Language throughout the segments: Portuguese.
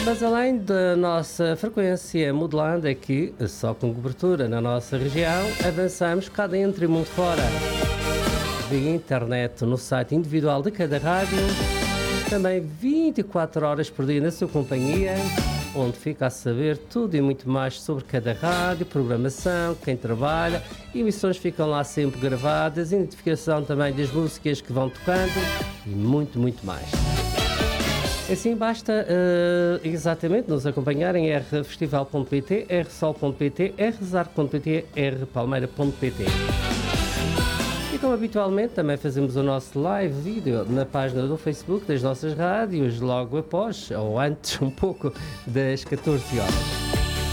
Mas além da nossa frequência modulando aqui, só com cobertura na nossa região, avançamos cá dentro e mundo fora. Via internet no site individual de cada rádio, também 24 horas por dia na sua companhia, onde fica a saber tudo e muito mais sobre cada rádio, programação, quem trabalha, emissões ficam lá sempre gravadas, identificação também das músicas que vão tocando e muito, muito mais. Assim basta exatamente nos acompanhar em rfestival.pt, rsol.pt, rzar.pt, rpalmeira.pt. E como habitualmente também fazemos o nosso live vídeo na página do Facebook das nossas rádios, logo após, ou antes um pouco, das 14 horas.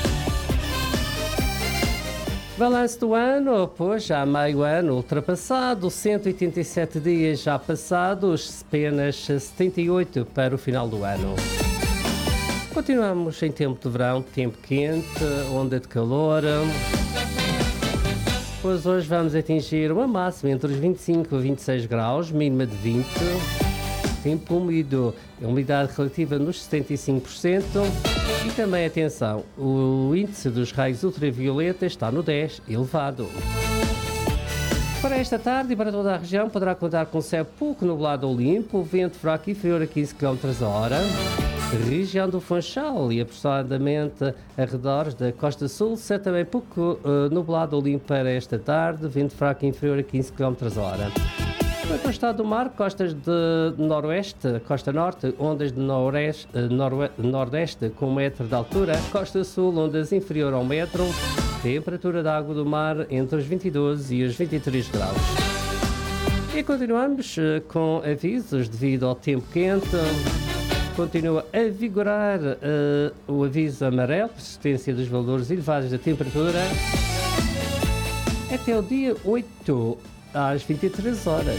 Balanço do ano, pois já meio ano ultrapassado, 187 dias já passados, apenas 78 para o final do ano. Continuamos em tempo de verão, tempo quente, onda de calor. Pois hoje vamos atingir uma máxima entre os 25 e 26 graus, mínima de 20. Tempo úmido, umidade relativa nos 75%. E também, atenção, o índice dos raios ultravioleta está no 10, elevado. Para esta tarde e para toda a região poderá contar com céu pouco nublado ou limpo, vento fraco inferior a 15 km/h. Região do Funchal e aproximadamente arredores da Costa Sul, céu também pouco nublado ou limpo para esta tarde, vento fraco inferior a 15 km/h. Para o estado do mar, costas de noroeste, costa norte, ondas de nordeste com 1 metro de altura, costa sul, ondas inferior a 1 metro, temperatura da água do mar entre os 22 e os 23 graus. E continuamos com avisos devido ao tempo quente. Continua a vigorar o aviso amarelo, persistência dos valores elevados da temperatura, até o dia 8. Às 23 horas.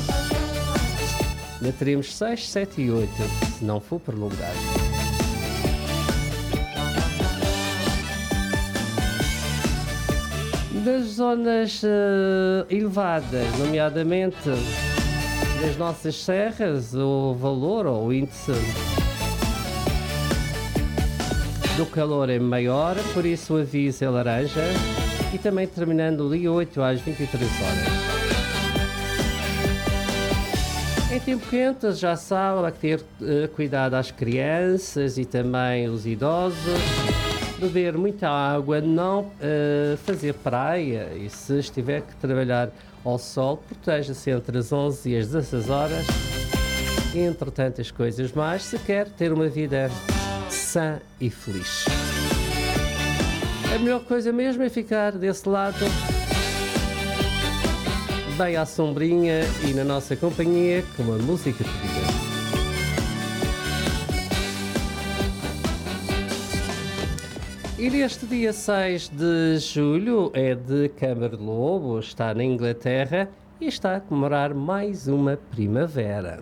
Ainda teremos 6, 7 e 8, se não for prolongado. Das zonas elevadas, nomeadamente das nossas serras, o valor ou o índice do calor é maior, por isso o aviso é laranja. E também terminando o dia 8 às 23 horas. Em tempo quente, já sabe, há que ter cuidado às crianças e também os idosos, beber muita água, não fazer praia e se estiver que trabalhar ao sol, proteja-se entre as 11 e as 16 horas, entre tantas coisas mais, se quer ter uma vida sã e feliz. A melhor coisa mesmo é ficar desse lado, bem à sombrinha e na nossa companhia, com a música pedida. E neste dia 6 de julho é de Câmara de Lobo, está na Inglaterra e está a comemorar mais uma primavera.